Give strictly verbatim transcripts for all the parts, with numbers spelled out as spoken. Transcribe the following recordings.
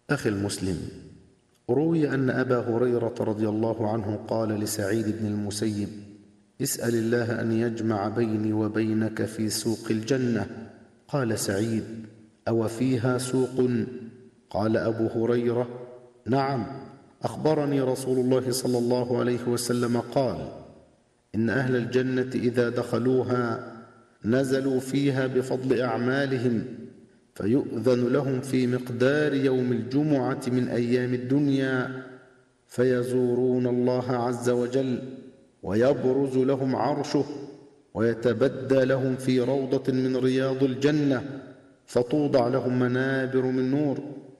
أخي المسلم، روي أن أبا هريرة رضي الله عنه قال لسعيد بن المسيب: اسأل الله أن يجمع بيني وبينك في سوق الجنة. قال سعيد: أو فيها سوق؟ قال أبو هريرة: نعم، أخبرني رسول الله صلى الله عليه وسلم قال: إن أهل الجنة إذا دخلوها نزلوا فيها بفضل أعمالهم، فيؤذن لهم في مقدار يوم الجمعة من أيام الدنيا، فيزورون الله عز وجل، ويبرز لهم عرشه، ويتبدى لهم في روضة من رياض الجنة، فتوضع لهم منابر من نور،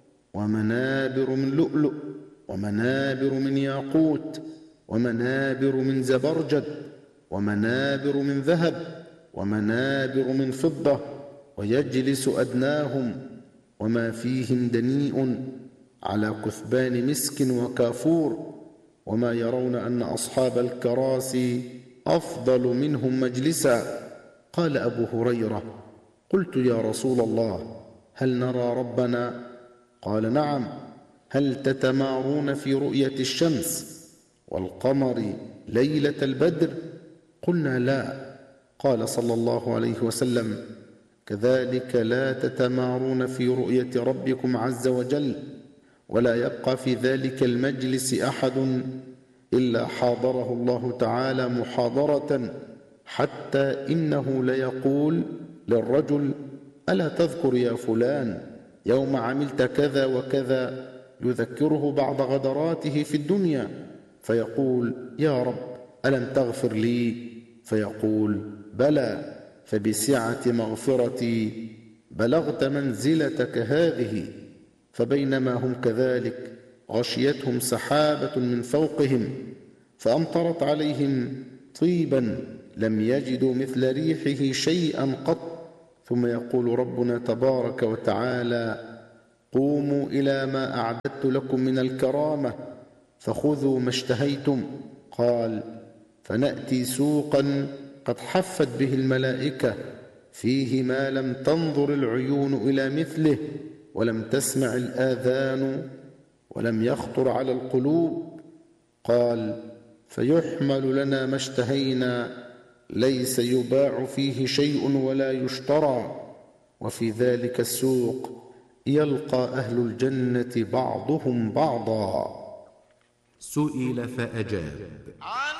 ومنابر من لؤلؤ، ومنابر من ياقوت، ومنابر من زبرجد، ومنابر من ذهب، ومنابر من فضة، ويجلس أدناهم وما فيهم دنيء على كثبان مسك وكافور، وما يرون أن أصحاب الكراسي أفضل منهم مجلسا. قال أبو هريرة: قلت يا رسول الله، هل نرى ربنا؟ قال: نعم. هل تتمارون في رؤية الشمس والقمر ليلة البدر؟ قلنا: لا. قال صلى الله عليه وسلم: كذلك لا تتمارون في رؤية ربكم عز وجل، ولا يبقى في ذلك المجلس أحد إلا حاضره الله تعالى محاضرة، حتى إنه ليقول للرجل: ألا تذكر يا فلان يوم عملت كذا وكذا؟ يذكره بعض غدراته في الدنيا، فيقول: يا رب، ألم تغفر لي؟ فيقول: بلى، فبسعة مغفرتي بلغت منزلتك هذه. فبينما هم كذلك غشيتهم سحابة من فوقهم، فأمطرت عليهم طيبا لم يجدوا مثل ريحه شيئا قط، ثم يقول ربنا تبارك وتعالى: قوموا إلى ما أعددت لكم من الكرامة فخذوا ما اشتهيتم. قال: فنأتي سوقا قد حفت به الملائكة، فيه ما لم تنظر العيون إلى مثله، ولم تسمع الآذان، ولم يخطر على القلوب. قال: فيحمل لنا ما اشتهينا، ليس يباع فيه شيء ولا يشترى. وفي ذلك السوق يلقى أهل الجنة بعضهم بعضا. سئل فأجاب: